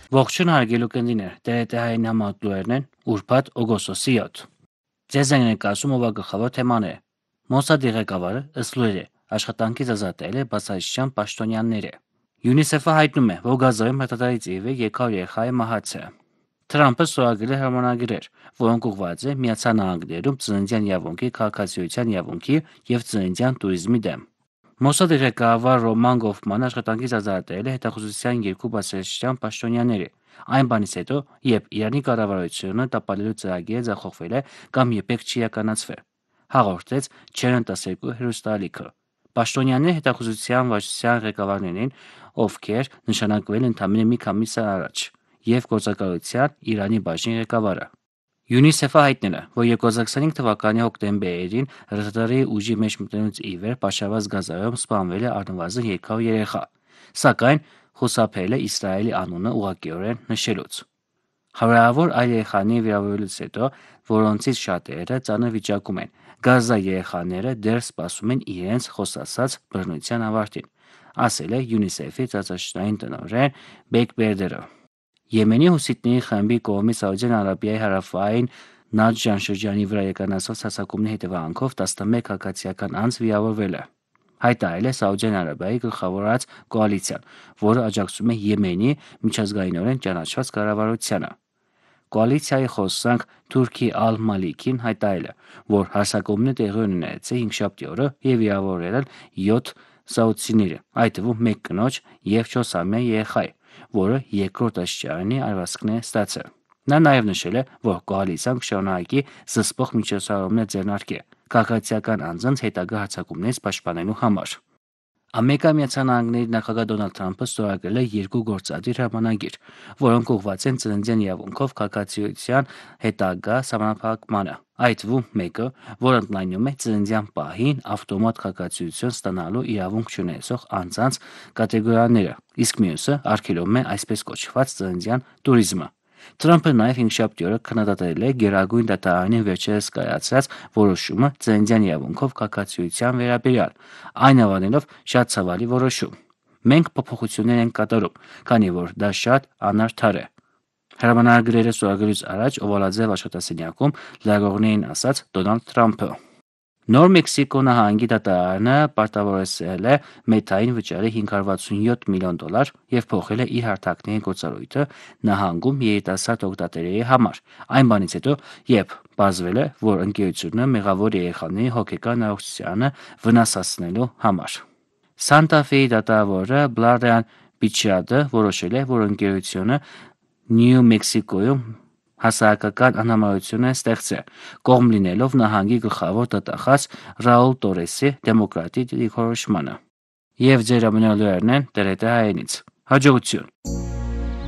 Ողջույն հարգելի կնդիներ, TRT-հային համատուրերն են ուրբաթ օգոստոսի 7։ Ձեզ են ներկայացում ով գլխավոր թեմաները։ Մոսադի ղեկավարը ըստ լուրերի աշխատանքից ազատել է բացասության պաշտոնյաները։ UNICEF-ը հայտնում է, որ Գազայում հրետանից իվի եկավ երեխայի մահացը։ Թրամփը ստորագրել է հրամանագրեր, որոնք ուղղված են Միացյալ Նահանգներում ծննդյան իրավունքի, քաղաքացիության իրավունքի եւ ծննդյան տուրիզմի դեմ։ Մոսադի ղեկավար Ռոման Գոֆմանը աշխատանքից ազատել է հետախուզության երկու բացասության պաշտոնյաները, այն բանից հետո, երբ Իրանի կառավարությունը տապալելու ծրագիրը ձախողվել է կամ երբեք չի իրականացվել, հաղորդեց Channel 12 հեռուստաալիքը։ Պաշտոնյաները հետախուզության վարչության ղեկավարներին, ովքեր նշանակվել են ընդամենը մի քանի ամիս առաջ, եւ գործակալության Իրանի բաժնի ղեկավարը։ UNICEF-ը հայտնել է, որ 2025 թվականի հոկտեմբերին հրետանի ուժի մեջ մտնելուց ի վեր պաշարված Գազայում սպանվել է առնվազն 300 երեխա, սակայն խուսափել է Իսրայելի անունը ուղղակիորեն նշելուց։ Հարյուրավոր այլ երեխաների վիրավորելուց հետո, որոնցից շատերը ծանր վիճակում են, Գազա երեխաները դեռ սպասում են իրենց խոստացած բռնության ավարտին, ասել է UNICEF-ի ծածկաշրջանային տնօրեն Բեկ Բերդերը։ Եմենի հուսիտների խմբի կողմից Սաուդյան Արաբիայի հարավային Նաջջան շրջանի վրա եկամտած հարձակումների հետևանքով 11 քաղաքացիական անձ վիրավորվել է, հայտարարել է Սաուդյան Արաբիայի գլխավորած կոալիցիան, որը աջակցում է Եմենի միջազգայինորեն ճանաչված կառավարությանը։ Կոալիցիայի խոսնակ Թուրքի Ալ-Մալիքին հայտարարել է, որ հարձակումները տեղի ունեցել 5-7 օրը եւ վիրավորել են 7 սաուդցիներ, այդ թվում 1 կնոջ եւ 4-ամյա երեխայի, որը երկրորդ աստիճանի արվածքներ է ստացել։ Նա նաև նշել է, որ կոալիցիան կշարունակի զսպող միջոցառումներ ձեռնարկել քաղաքացիական անձանց հետագա հարձակումներից պաշտպանելու համար։ Ամերիկայի Միացյալ Նահանգների նախագահ Դոնալդ Թրամփը ստորագրել է 2 գործադիր հրամանագիր, որոնք ուղղված են ծննդյան իրավունքով քաղաքացիության հետագա սահմանափակմանը, այդ թվում մեկը, որը ընդլայնում է ծննդյան պահին ավտոմատ քաղաքացիություն ստանալու իրավունք չունեցող անձանց կատեգորիաները, իսկ մյուսը արգելում է այսպես կոչված ծննդյան տուրիզմը։ Թրամփը նաև 5-7 օրը քննադատել է Գերագույն դատարանի վերջերս կայացրած որոշումը ծննդյան իրավունքով քաղաքացիության վերաբերյալ, այն անվանելով շատ ցավալի որոշում։ Մենք փոփոխություններ ենք կատարում, քանի որ դա շատ անարդար է։ Հրամանագրերը ստորագրելուց առաջ Օվալաձև աշխատասենյակում լրագրողներին ասաց Դոնալդ Թրամփը։ Նոր Մեքսիկո նահանգի դատարանը պարտավորեցրել է Մեթային վճարի $567 միլիոն եւ փոխել է իր հարթակների գործառույթը նահանգում երիտասարդ օգտատերերի համար, այն բանից հետո, երբ պարզվել է, որ ընկերությունը մեղավոր երեխաների հոգեկան առողջությանը վնասացնելու համար։ Սանտա Ֆեի դատավորը Բլարդան Բիչյադը որոշել է, որ ընկերությունը Նյու Մեքսիկոյում հասարակական անհամարություն է ստեղծել, կողմ լինելով նահանգի գլխավոր դատախազ Ռաուլ Տորեսի դեմոկրատի դիրքորոշմանը։ Եվ ձեր ամենալուրերն են TRT հայերենից։ Հաջողություն։